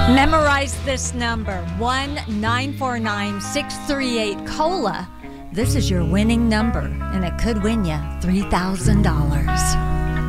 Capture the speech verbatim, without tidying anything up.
Memorize this number, one nine four nine six three eight COLA. This is your winning number, and it could win you three thousand dollars.